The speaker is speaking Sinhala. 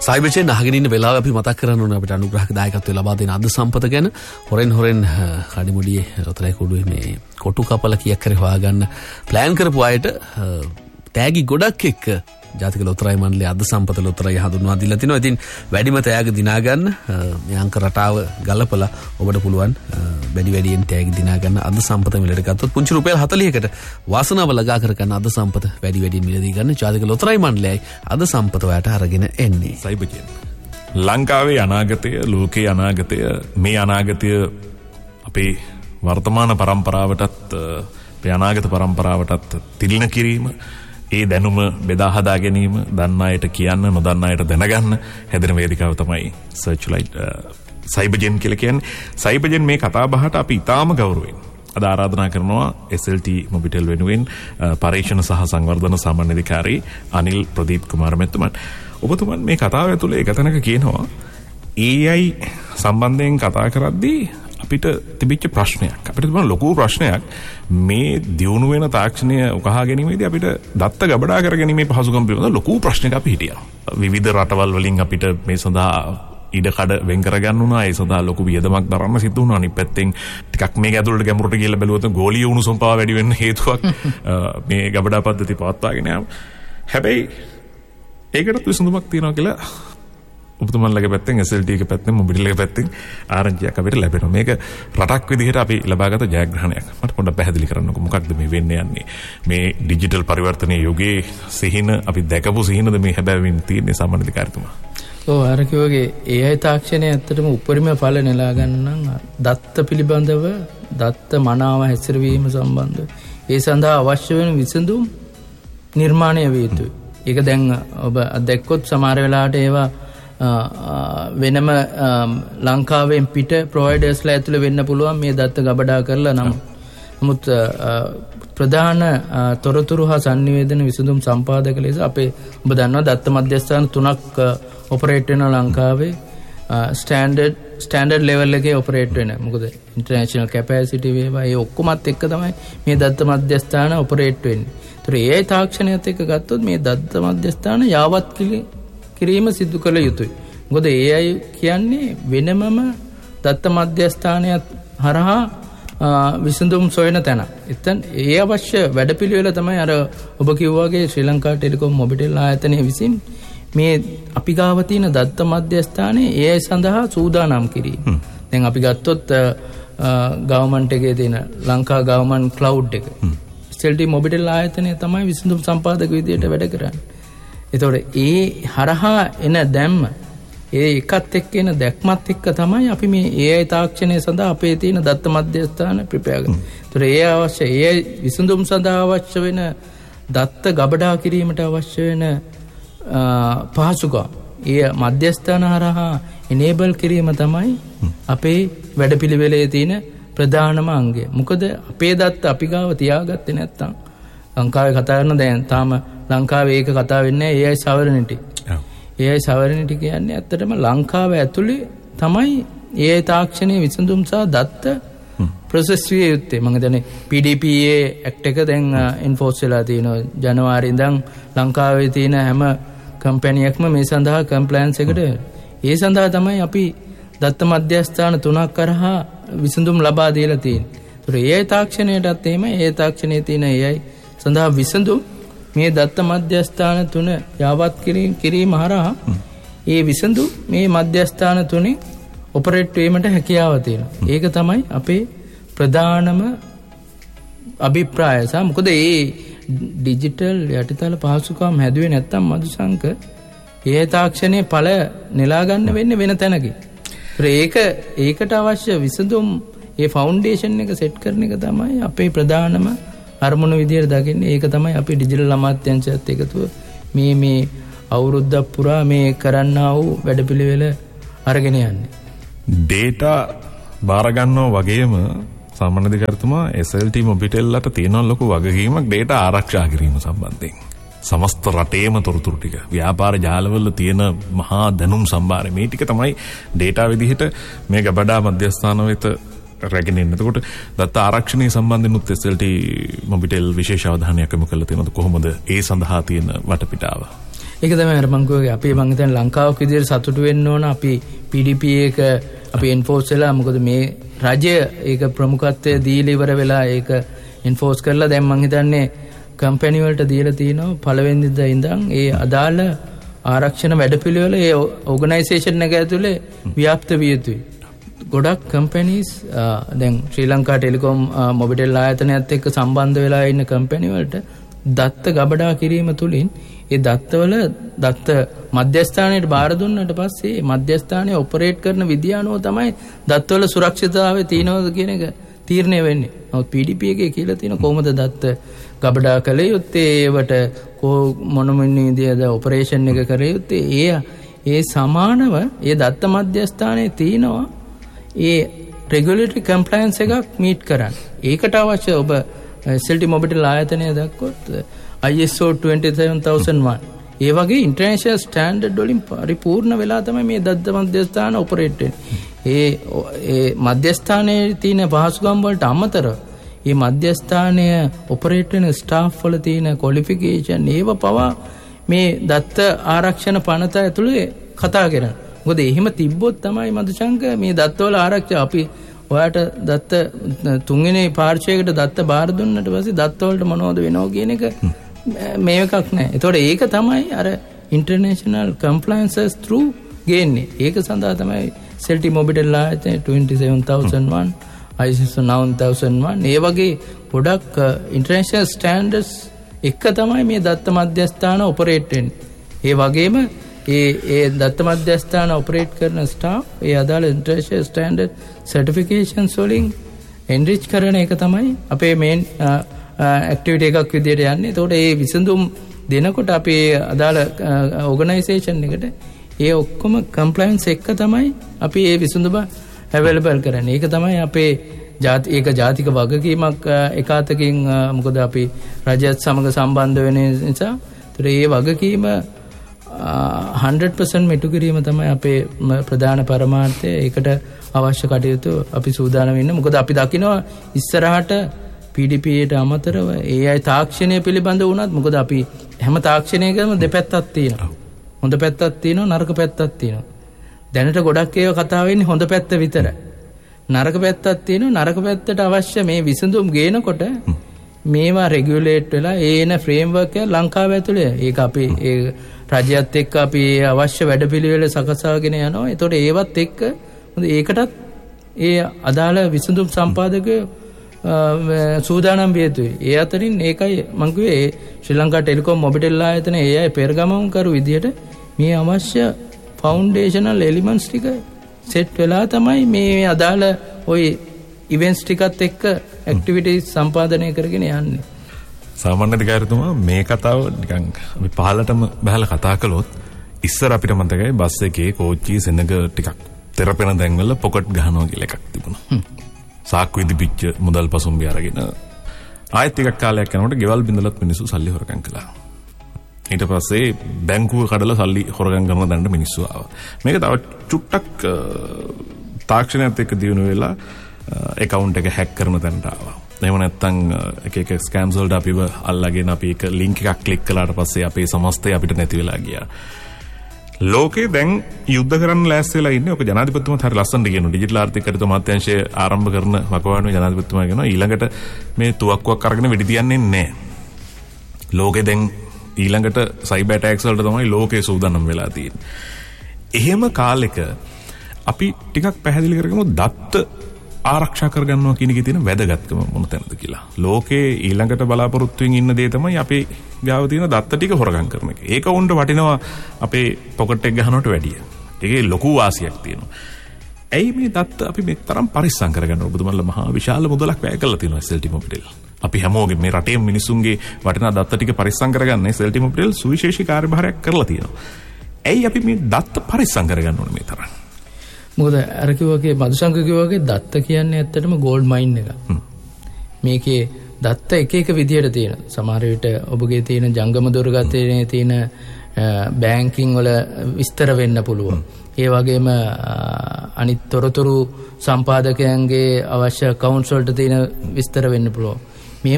සයිබර්චෙන් අහගෙන ඉන්න වෙලාව අපි මතක් කරන්න ඕනේ අපිට අනුග්‍රහක දායකත්වය ලබා දෙන අද සම්පත ගැන. හොරෙන් කඩිමුඩියේ රොතරයි කුඩුවේ මේ කොටු කපල කීයක් කරේ හොයාගන්න ප්ලෑන් කරපු අයට තෑගි ගොඩක් එක්ක ජාතික ලොතරැයි මණ්ඩලයේ අද සම්පත ලොතරැයි හඳුන්වා දීලා තිනවා. ඉතින් වැඩිම තෑගි දිනා ගන්න මේ අංක රටාව ගලපලා ඔබට පුළුවන් වැඩියෙන් තෑගි දිනා ගන්න අද සම්පත මිලට ගත්තොත් පුංචි රුපියල් 40කට වාසනාව ළඟා කර ගන්න අද සම්පත වැඩියෙන් මිලදී ගන්න ජාතික ලොතරැයි මණ්ඩලයයි අද සම්පත ඔයාලට අරගෙන එන්නේ. සයිබර්ජෙන් ලංකාවේ අනාගතය, ලෝකයේ අනාගතය, මේ අනාගතය අපේ වර්තමාන පරම්පරාවටත් අපේ අනාගත පරම්පරාවටත් තිළින කිරීම, ඒ දැනුම බෙදා හදා ගැනීම, දන්න අයට කියන්න, නොදන්න අයට දැනගන්න හැදෙන වේදිකාව තමයි සර්ච්ලයිට් සයිබර්ජෙන් කියලා කියන්නේ. සයිබර්ජෙන් මේ කතා බහට අපි ඉතාම ගෞරවයෙන් අද ආරාධනා කරනවා SLT මොබිටෙල් වෙනුවෙන් පරීක්ෂණ සහ සංවර්ධන සාමාන්‍යාධිකාරී අනිල් ප්‍රදීප් කුමාර මැතිතුමන්. ඔබතුමන් මේ කතාව ඇතුලේ එක තැනක කියනවා AI සම්බන්ධයෙන් කතා කරද්දී අපිට තිබිච්ච ප්‍රශ්නයක්, අපිට තිබුණ ලොකු ප්‍රශ්නයක්, මේ දියුණු වෙන තාක්ෂණය උකහා ගැනීමේදී අපිට දත්ත ගබඩා කර ගැනීමේ පහසුකම් පිළිබඳ ලොකු ප්‍රශ්නයක් අපි හිටියා. විවිධ රටවල් වලින් අපිට මේ සඳහා ඉඩකඩ වෙන් කරගන්න උනා. ඒ සඳහා ලොකු වියදමක් දරන්න සිදු වුණා. අනිත් පැත්තෙන් ටිකක් මේක ඇතුළට ගැඹුරට ගිහිල්ලා බැලුවොත් ගෝලීය උණුසුම් පාව වැඩි වෙන්න හේතුවක් මේ ගබඩා පද්ධති පවත්වාගෙන යාම. හැබැයි ඒකටත් විසඳුමක් තියෙනවා කියලා ඔබතුමන්ලගේ පැත්තෙන්, SLT එක පැත්තෙන්, මොබිටෙල් එක පැත්තෙන් ආරංචියක් අපිට ලැබෙනවා. මේක රටක් විදිහට අපි ලබාගත ජයග්‍රහණයක්. මට පොඩ්ඩක් පැහැදිලි කරන්නකෝ මොකක්ද මේ වෙන්න යන්නේ? මේ ඩිජිටල් පරිවර්තනයේ යුගයේ සිහින, අපි දැකපු සිහිනද මේ හැබැයින් තියෙන්නේ සාමාන්‍යධිකාරිතුමා? ඔව්, අර කිව්වාගේ AI තාක්ෂණය ඇත්තටම උපරිම ඵල නෙලා ගන්න නම් දත්ත පිළිබඳව, දත්ත මනාව හැසිරවීම සම්බන්ධ ඒ සඳහා අවශ්‍ය වෙන විසඳුම් නිර්මාණය විය යුතුයි. ඒක දැන් ඔබ දැක්කොත් සමහර වෙලාවට ඒවා වෙනම ලංකාවෙන් පිට ප්‍රොවයිඩර්ස්ලා ඇතුළේ වෙන්න පුළුවන් මේ දත්ත ගබඩා කරලා. නමුත් ප්‍රධාන තොරතුරු හා sannivedana විසඳුම් සම්පාදක ලෙස අපේ ඔබ දන්නවා දත්ත මධ්‍යස්ථාන 3ක් ඔපරේට් වෙනවා ලංකාවේ. ස්ටෑන්ඩඩ් ලෙවල් එකේ ඔපරේට් වෙන. මොකද ඉන්ටර්නැෂනල් කැපැසිටි වේවා ඒ ඔක්කොමත් එක්ක තමයි මේ දත්ත මධ්‍යස්ථාන ඔපරේට් වෙන්නේ. ඒතර AI තාක්ෂණයත් එක්ක ගත්තොත් මේ දත්ත මධ්‍යස්ථාන යාවත් කිරීම සිදු කළ යුතුයි. මොකද AI කියන්නේ වෙනමම දත්ත මධ්‍යස්ථානයත් හරහා විසඳුම් සොයන තැන. එතන ඒ අවශ්‍ය වැඩපිළිවෙල තමයි අර ඔබ කිව්වාගේ ශ්‍රී ලංකා ටෙලිකොම් මොබිටෙල් ආයතනය විසින් මේ අපි ගාව තියෙන දත්ත මධ්‍යස්ථානයේ AI සඳහා සූදානම් කිරීම. දැන් අපි ගත්තොත් ගවර්න්මන්ට් එකේ තියෙන ලංකා ගවර්න්මන්ට් ක්ලවුඩ් එක, SLT මොබිටෙල් ආයතනය තමයි විසඳුම් සම්පාදක විදියට වැඩ කරන්නේ. එතකොට ඒ හරහා එන දැම්ම, ඒ එකත් එක්ක එන දැක්මත් එක්ක තමයි අපි මේ AI තාක්ෂණය සඳහා අපේ තියෙන දත්ත මධ්‍යස්ථාන ප්‍රිපෙයාර් කරන්නේ. ඒතකොට ඒ අවශ්‍ය AI විසඳුම් සඳහා අවශ්‍ය වෙන දත්ත ගබඩා කිරීමට අවශ්‍ය වෙන පහසුකම් ඒ මධ්‍යස්ථාන හරහා එනේබල් කිරීම තමයි අපේ වැඩපිළිවෙලේ තියෙන ප්‍රධානම අංගය. මොකද අපේ දත්ත අපි ගාව තියාගත්තේ නැත්නම් ලංකාවේ කතා කරන දැන් තාම ලංකාවේ ඒක කතා වෙන්නේ AI sovereignty. AI sovereignty කියන්නේ ඇත්තටම ලංකාව ඇතුලේ තමයි AI තාක්ෂණයේ විසඳුම් සහ දත්ත ප්‍රොසෙස් විය යුත්තේ. මම හිතන්නේ PDPA ඇක්ට් එක දැන් එන්ෆෝස් වෙලා තියෙනවා. ජනවාරි ඉඳන් ලංකාවේ තියෙන හැම කම්පැනියක්ම මේ සඳහා කම්ප්ලයන්ස් එකට. ඒ සඳහා තමයි අපි දත්ත මධ්‍යස්ථාන 3ක් කරහා විසඳුම් ලබා දීලා තියෙන්නේ. ඒතර AI තාක්ෂණයටත් එහෙම AI තාක්ෂණයේ තියෙන AI සඳහා විසඳුම් මේ දත්ත මධ්‍යස්ථාන 3 යාවත් කිරීම හරහා ඒ විසඳුම් මේ මධ්‍යස්ථාන 3 ඔපරේට් වීමට හැකියාව තියෙනවා. ඒක තමයි අපේ ප්‍රධානම අභිප්‍රාය. මොකද මේ ඩිජිටල් යටිතල පහසුකම් හැදුවේ නැත්තම් මදුසංක AI තාක්ෂණයේ ඵල නෙලා ගන්න වෙන්නේ වෙන තැනකින්. ඒකට අවශ්‍ය විසඳුම්, ඒ ෆවුන්ඩේෂන් එක සෙට් කරන එක තමයි අපේ ප්‍රධානම අරමුණ විදියට දකින්නේ. ඒක තමයි අපි ඩිජිටල් අමාත්‍යාංශයත් එකතුව මේ අවුරුද්දක් පුරා මේ කරන්නා වූ වැඩපිළිවෙල අරගෙන යන්නේ. ඩේටා බාර ගන්නවා වගේම සාමාන්‍යධිකාරිතුමා SLT මොබිටෙල්ලට තියෙන ලොකු වගකීමක් ඩේටා ආරක්ෂා කිරීම සම්බන්ධයෙන්. සමස්ත රටේම තොරතුරු ටික, ව්‍යාපාර ජාලවල තියෙන මහා දැනුම් සම්භාරය, මේ ටික තමයි ඩේටා විදිහට මේ ගබඩා මධ්‍යස්ථාන වෙත රැගෙන එන්නේ. එතකොට දත්ත ආරක්ෂණය සම්බන්ධෙනුත් SLT මොබිටෙල් විශේෂ අවධානයක් යොමු කරලා තියෙනවද? කොහොමද ඒ සඳහා තියෙන වටපිටාව? ඒක තමයි අර මං කිව්වේ අපි මං හිතන්නේ ලංකාවක විදිහට සතුටු වෙන්න ඕන අපි PDP එක අපි එන්ෆෝස් වෙලා මොකද මේ රජය ඒක ප්‍රමුඛත්වය දීලා ඉවර වෙලා ඒක එන්ෆෝස් කරලා දැන් මං හිතන්නේ කම්පැනි වලට දීලා තිනවා පළවෙනිදා ඉඳන් ඒ අදාළ ආරක්ෂණ වැඩපිළිවෙල ඒ ඕගනයිසේෂන් එක ඇතුලේ ව්‍යාප්ත විය යුතුයි. ගොඩක් කම්පැනිස් දැන් ශ්‍රී ලංකා ටෙලිකොම් මොබිටෙල් ආයතනයත් එක්ක සම්බන්ධ වෙලා ඉන්න කම්පැනි වලට දත්ත ගබඩා කිරීම තුලින් ඒ දත්තවල දත්ත මධ්‍යස්ථානයට බාර දුන්නාට පස්සේ මධ්‍යස්ථානය ඔපරේට් කරන විදිය අනුව තමයි දත්තවල සුරක්ෂිතතාවය තියෙනවද කියන එක තීරණය වෙන්නේ. නමුත් PDP එකේ කියලා තියෙන කොහොමද දත්ත ගබඩා කළ යුත්තේ ඒවට මොන විදියද ඔපරේෂන් එක කර යුත්තේ ඒ සමානව ඒ දත්ත මධ්‍යස්ථානයේ තියෙනවා ඒ රෙගුලේටරි කම්ප්ලයන්ස් එකක් මීට් කරන්න. ඒකට අවශ්‍ය ඔබ SLT මොබිටෙල් ආයතනය දැක්කොත් ISO 27001 ඒ වගේ ඉන්ටර්නැෂනල් ස්ටෑන්ඩඩ් වලින් පරිපූර්ණ වෙලා තමයි මේ දත්ත මධ්‍යස්ථාන ඔපරේට් වෙන්නේ. ඒ මධ්‍යස්ථානයේ තියෙන පහසුකම් වලට අමතරව මේ මධ්‍යස්ථානය ඔපරේට් වෙන ස්ටාෆ් වල තියෙන ක්වොලිෆිකේෂන් ඒව පවා මේ දත්ත ආරක්ෂණ පනත ඇතුලේ කතා කරන්නේ. මොකද එහෙම තිබ්බොත් තමයි මදුශංක මේ දත්තවල ආරක්ෂා අපි ඔයාට දත්ත තුන්වෙනි පාර්ශ්වයකට දත්ත බාර දුන්නට පස්සේ දත්තවලට මොනවද වෙනව කියන එක මේ එකක් නැහැ. ඒතකොට ඒක තමයි අර ඉන්ටර්නැෂනල් කම්ප්ලයන්සස් ත්‍රූ ගේන්නේ. ඒක සඳහා තමයි SLT මොබිටෙල් ආයතනය 27001 ISO 9001 ඒ වගේ ගොඩක් ඉන්ටර්නැෂනල් ස්ටෑන්ඩඩ්ස් එක තමයි මේ දත්ත මධ්‍යස්ථාන ඔපරේට් වෙන්නේ. ඒ වගේම ඒ දත්ත මධ්‍යස්ථාන ඔපරේට් කරන ස්ටාෆ් ඒ අදාළ ඉන්ටර්නැෂනල් ස්ටෑන්ඩඩ් සර්ටිෆිකේෂන්ස් වලින් එන්රිච් කරන එක තමයි අපේ මේන් ඇක්ටිවිටි එකක් විදියට යන්නේ. ඒතකොට ඒ විසඳුම් දෙනකොට අපේ අදාළ ඕගනයිසේෂන් එකට ඒ ඔක්කොම කම්ප්ලයන්ස් එක තමයි අපි ඒ විසඳුම අවైలබල් කරන්නේ. ඒක තමයි අපේ ඒක ජාතික වගකීමක් එකාතකින් මොකද අපි රජයත් සමග සම්බන්ධ වෙන නිසා. ඒතර ඒ වගකීම 100% මෙටු කිරීම තමයි අපේ ප්‍රධාන පරමාර්ථය. ඒකට අවශ්‍ය කටයුතු අපි සූදානම් වෙන්න. මොකද අපි දකිනවා ඉස්සරහට PDP යට අමතරව AI තාක්ෂණය පිළිබඳ වුණත් මොකද අපි හැම තාක්ෂණයකම දෙපැත්තක් තියෙනවා. හොඳ පැත්තක් තියෙනවා නරක පැත්තක් තියෙනවා. දැනට ගොඩක් ඒවා කතා වෙන්නේ හොඳ පැත්ත විතරයි. නරක පැත්තක් තියෙනවා. නරක පැත්තට අවශ්‍ය මේ විසඳුම් ගේනකොට මේවා රෙගියුලේට් වෙලා ඒන ෆ්‍රේම්වර්ක් එක ලංකාව ඇතුලේ ඒක අපි ඒ රජයත් එක්ක අපි අවශ්‍ය වැඩපිළිවෙල සකසාගෙන යනවා. ඒතකොට ඒවත් එක්ක ඒකටත් ඒ අදාළ විසඳුම් සම්පාදකයෝ සූදානම් විය යුතුයි. ඒ අතරින් ඒකයි මම කිව්වේ ශ්‍රී ලංකා ටෙලිකොම් මොබිටෙල් ආයතන AI පෙරගමන් කරු විදියට මේ අවශ්‍ය ෆවුන්ඩේෂනල් එලිමන්ට්ස් ටික සෙට් වෙලා තමයි මේ අදාළ ওই ඉවෙන්ට්ස් ටිකත් එක්ක ඇක්ටිවිටීස් සම්පාදනය කරගෙන යන්නේ. සාමාන්‍ය අධිකාරිතුමා මේ කතාව නිකන් අපි පහලටම බහලා කතා කළොත් ඉස්සර අපිට මතකයි බස් එකේ කෝච්චි සෙනඟ ටිකක් තෙරපෙන තැන්වල පොකට් ගහනවා කියලා එකක් තිබුණා. සාක්කු ඉදිපිච්ච මුදල් පසුම්බිය අරගෙන ආයෙත් ටිකක් කාලයක් යනකොට ගෙවල් බින්දලත් මිනිස්සු සල්ලි හොරකම් කළා. ඊට පස්සේ බැංකුව කඩලා සල්ලි හොරගම් කරන දඬ මිනිස්සු ආවා. මේක තව චුට්ටක් තාක්ෂණයත් එක්ක දිනු වෙලා account එක hack කරන තැනට ආවා. එහෙම නැත්නම් එක ස්කෑම්ස් වලට අපිව අල්ලගෙන අපි එක link එකක් ක්ලික් කළාට පස්සේ අපේ සමස්තය අපිට නැති වෙලා ගියා. ලෝකේ දැන් යුද්ධ කරන්න ලෑස්ති වෙලා ඉන්නේ. ඔක ජනාධිපතිතුමාත් හරි ලස්සනට කියනවා. ඩිජිටල් ආර්ථික කරිත අමාත්‍යාංශය ආරම්භ කරන වකවානුවේ ජනාධිපතිතුමා කියනවා ඊළඟට මේ තුවක්කුවක් අරගෙන වෙඩි තියන්නේ නැහැ. ලෝකේ දැන් ඊළඟට සයිබර් ඇටැක්ස් වලට තමයි ලෝකේ සූදානම් වෙලා තියෙන්නේ. එහෙම කාලෙක අපි ටිකක් පැහැදිලි කරගමු දත්ත ආරක්ෂා කරගන්නවා කියන එකේ තියෙන වැදගත්කම මොන තැනද කියලා. ලෝකේ ඊළඟට බලාපොරොත්තුෙන් ඉන්න දේ තමයි අපේ ගාව තියෙන දත්ත ටික හොරගම් කරන එක. ඒක උන්ට වටිනවා අපේ පොකට් එක ගහනවට වැඩිය. ඒකේ ලොකු වාසියක් තියෙනවා. ඇයි මේ දත්ත අපි මේ තරම් පරිස්සම් කරගන්න ඔබතුමන්ලා මහා විශාල මුදලක් වැය කරලා තියෙනවා SLT මොබිටෙල්. අපි හැමෝගෙම මේ රටේ මිනිසුන්ගේ වටිනා දත්ත ටික පරිස්සම් කරගන්න SLT මොබිටෙල් සුවිශේෂී කාර්යභාරයක් කරලා තියෙනවා. ඇයි අපි මේ දත්ත පරිස්සම් කරගන්න ඕනේ මේ තරම්? මොකද අර කිව්වාගේ මදුශංක කිව්වාගේ දත්ත කියන්නේ ඇත්තටම ගෝල්ඩ් මයින් එකක්. මේකේ දත්ත එක එක විදියට තියෙනවා. සමහර විට ඔබගේ තියෙන ජංගම දුරකථනයේ තියෙන බැංකින් වල විස්තර වෙන්න පුළුවන්. ඒ වගේම අනිත් තොරතුරු සම්පාදකයන්ගේ අවශ්‍ය accounts වලට තියෙන විස්තර වෙන්න පුළුවන්.